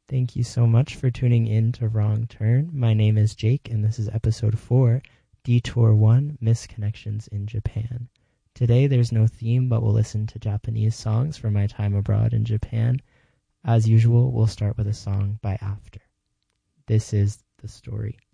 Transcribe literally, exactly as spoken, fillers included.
Thank you so much for tuning in to Wrong Turn. My name is Jake, and this is episode four, Detour one, Misconnections in Japan. Today there's no theme, but we'll listen to Japanese songs from my time abroad in Japan. As usual, we'll start with a song by After. This is The Story.